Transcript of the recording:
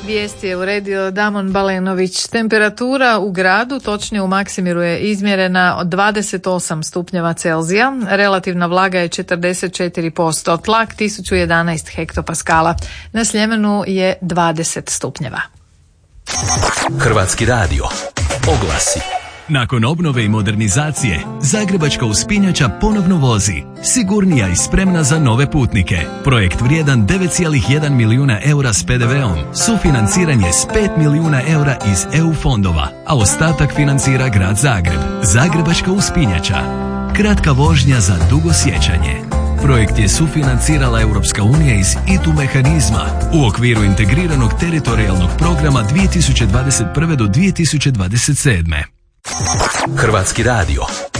Vijesti je uredio Damon Balenović. Temperatura u gradu, točnije u Maksimiru, je izmjerena od 28 stupnjeva Celzija. Relativna vlaga je 44%. Tlak 1011 hektopaskala. Na Sljemenu je 20 stupnjeva. Hrvatski radio. Oglasi. Nakon obnove i modernizacije, Zagrebačka uspinjača ponovno vozi. Sigurnija i spremna za nove putnike. Projekt vrijedan 9,1 milijuna eura s PDV-om. Sufinanciranje s 5 milijuna eura iz EU fondova, a ostatak financira grad Zagreb. Zagrebačka uspinjača. Kratka vožnja za dugo sjećanje. Projekt je sufinancirala Europska unija iz ITU mehanizma u okviru integriranog teritorijalnog programa 2021. do 2027. Hrvatski radio.